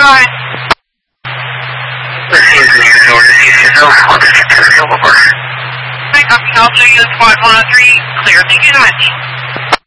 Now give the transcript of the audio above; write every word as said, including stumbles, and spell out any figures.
nine. This is the resort to C C S O. I'll just get to the field over. Alright, copy. Alpha Unit Squad one oh three, clear. Thank you so much.